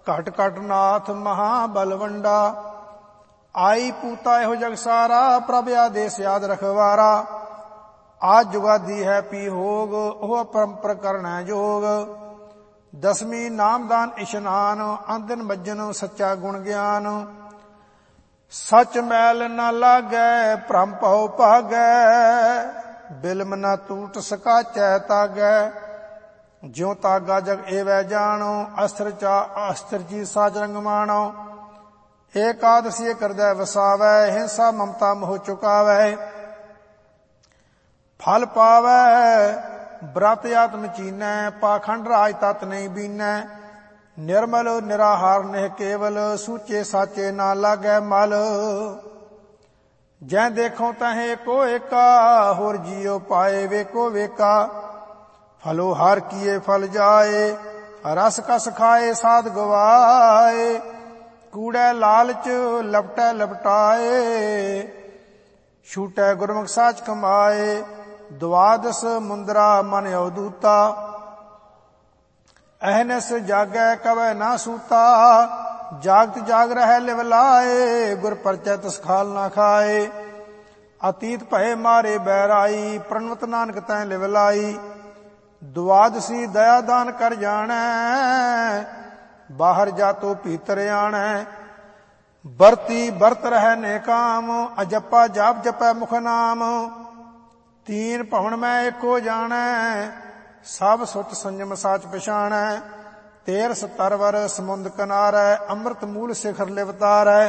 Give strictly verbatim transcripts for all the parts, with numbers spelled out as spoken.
ਘਟ ਘਟ ਨਾਥ ਮਹਾ ਬਲਵੰਡਾ। ਆਈ ਪੂਤਾ ਇਹੋ ਜਗ ਸਾਰਾ, ਪ੍ਰਭ ਆਦੇਸ ਯਾਦ ਰਖਵਾਰਾ। ਆਜ ਜੁਗਾਦੀ ਹੈ ਪੀ ਹੋਗ, ਉਹ ਪਰੰਪਰ ਕਰਨਾ ਜੋਗ। ਦਸਵੀਂ ਨਾਮਦਾਨ ਇਸ਼ਨਾਨ, ਅੰਦਨ ਮੱਜਨ ਸੱਚਾ ਗੁਣ ਗਿਆਨ। ਸਚ ਮੈਲ ਨ ਲਾਗੈ, ਭ੍ਰਮ ਭਉ ਭਾਗੈ। ਬਿਲਮ ਨ ਟੂਟ ਸਕਾਚੈ ਤਾਗੈ। ਜਿਉ ਤਾਗਾ ਜਗ ਏਵੈ ਜਾਣੋ, ਅਸਤਰ ਚਾ ਅਸਤਰ ਜੀ ਸਾਚ ਰੰਗ ਮਾਣੋ। ਏਕਾਦਸੀ ਕਰਦੈ ਵਸਾਵੈ, ਹਿੰਸਾ ਮਮਤਾ ਮੋਹ ਚੁਕਾਵੈ। ਫਲ ਪਾਵੈ ਬ੍ਰਤ ਆਤਮ ਚੀਨੈ, ਪਾਖੰਡ ਰਾਜ ਤਤ ਨਹੀਂ ਬੀਨੈ। ਨਿਰਮਲ ਨਿਰਾਹਾਰ ਨਿਹ ਕੇਵਲ, ਸੂਚੇ ਸਾਚੇ ਨਾ ਲਾਗੈ ਮਲ। ਜੈ ਦੇਖੋ ਤਹਿ ਏਕੋ ਏਕਾ, ਹੋਰ ਜੀਉ ਪਾਏ ਵੇਕੋ ਵੇਕਾ। ਫਲੋ ਹਰ ਕੀਏ ਫਲ ਜਾਏ, ਰਸ ਕਸ ਖਾਏ ਸਾਧ ਗਵਾਏ। ਕੂੜੈ ਲਾਲਚ ਲਪਟੈ ਲਪਟਾਏ, ਛੂਟੈ ਗੁਰਮੁਖ ਸਾਚ ਕਮਾਏ। ਦੁਆਦਸ ਮੁੰਦਰਾ ਮਨ ਅਵਦੂਤਾ, ਅਹਨਸ ਜਾਗੈ ਕਵੈ ਨਾ ਸੂਤਾ। ਜਾਗਤ ਜਾਗ ਰਹਿ ਲਿਵ ਲਾਏ, ਗੁਰ ਪਰਚੈ ਤਿਸ ਖਾਲ ਨਾ ਖਾਏ। ਅਤੀਤ ਭਏ ਮਾਰੇ ਬੈਰਾਈ, ਪ੍ਰਣਵਤ ਨਾਨਕ ਤੈ ਲਿਵ ਲਾਈ। ਦੁਆਦਸੀ ਦਇਆ ਦਾਨ ਕਰ ਜਾਣੈ, ਬਾਹਰ ਜਾਤੋ ਭੀਤਰ ਆਣੈ। ਬਰਤੀ ਬਰਤ ਰਹਿ ਨੇਕਾਮ, ਅਜਪਾ ਜਾਪ ਜਪੈ ਮੁਖ ਨਾਮ। ਤੀਨ ਭਵਨ ਮੈਂ ਏਕੋ ਜਾਣੈ, ਸਭ ਸੁਚ ਸੰਜਮ ਸਾਚ ਪਛਾਣੈ। ਤੇਰ ਸਤਰਵਰ ਸਮੁੰਦ ਕਿਨਾਰੈ, ਅੰਮ੍ਰਿਤ ਮੂਲ ਸਿਖਰ ਲਿਵਤਾਰੈ।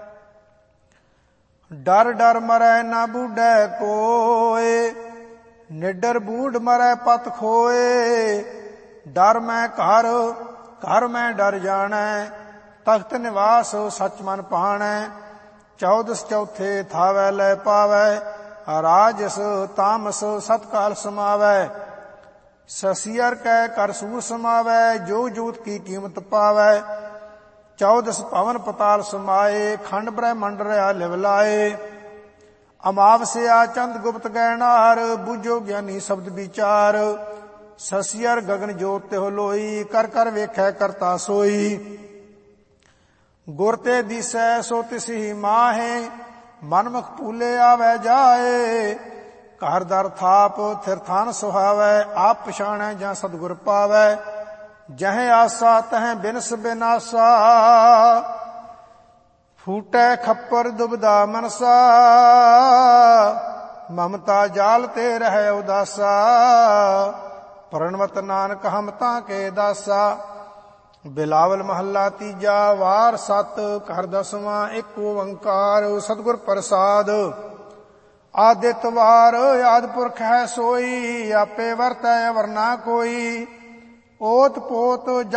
ਡਰ ਡਰ ਮਰੈ ਨਾ ਬੂਢੈ ਕੋਏ, ਨਿਡਰ ਬੂਢ ਮਰੈ ਪਤ ਖੋਏ। ਡਰ ਮੈਂ ਘਰ ਘਰ ਮੈਂ ਡਰ ਜਾਣੈ, ਤਖਤ ਨਿਵਾਸ ਸਚ ਮਨ ਭਾਣੈ। ਚੌਦਸ ਚੌਥੇ ਥਾਵੈ ਲੈ ਪਾਵੈ, ਰਾਜਸ ਤਾਮਸ ਸਤਕਾਲ ਸਮਾਵੈ। ਸਸੀਅਰ ਕੈ ਕਰ ਸੂਰ ਸਮਾਵੈ, ਜੋ ਜੂਤ ਕੀ ਕੀਮਤ ਪਾਵੈ। ਚੌਦਸ ਭਵਨ ਪਤਾਲ ਸਮਾਏ, ਖੰਡ ਬ੍ਰਹਮੰਡ ਰਿਆ ਲਿਵ ਲਾਏ। ਅਮਾਵਸਿਆ ਚੰਦ ਗੁਪਤ ਗੈਨਾਰ, ਬੂਝੋ ਗਿਆਨੀ ਸ਼ਬਦ ਵਿਚਾਰ। ਸਸੀਅਰ ਗਗਨ ਜੋਤ ਤਿਹੁ ਲੋਈ, ਕਰ ਕਰ ਵੇਖੈ ਕਰਤਾ ਸੋਈ। ਗੁਰ ਤੇ ਦੀਸੈ ਸੋ ਤਿਸ ਹੀ ਮਾਹੇ, ਮਨਮੁਖ ਭੂਲੇ ਆਵੈ ਜਾਏ। ਘਰ ਦਰ ਥਾਪ ਥਿਰ ਥਾਨ ਸੁਹਾਵੈ, ਆਪ ਪਛਾਣੈ ਜਾਂ ਸਤਿਗੁਰ ਪਾਵੈ। ਜਹ ਆਸਾ ਤਹ ਬਿਨਸ ਬਿਨਾਸਾ, ਫੂਟੈ ਖੱਪਰ ਦੁਬਦਾ ਮਨਸਾ। ਮਮਤਾ ਜਾਲ ਤੇ ਰਹਿ ਉਦਾਸਾ, ਪ੍ਰਣਵਤ ਨਾਨਕ ਹਮ ਤਾਂ ਕੇ ਦਾਸਾ। ਬਿਲਾਵਲ ਮਹੱਲਾ ਤੀਜਾ, ਵਾਰ ਸਤ ਘਰ ਦਸਵਾਂ, ਇੱਕ ਓੰਕਾਰ ਸਤਿਗੁਰ ਪ੍ਰਸਾਦ। ਆਦਿਤ ਵਾਰ ਆਦਿ ਪੁਰਖ ਹੈ ਸੋਈ, ਆਪੇ ਵਰਤੈ ਅਵਰ ਨਾ ਕੋਈ। ਓਤ ਪੋਤ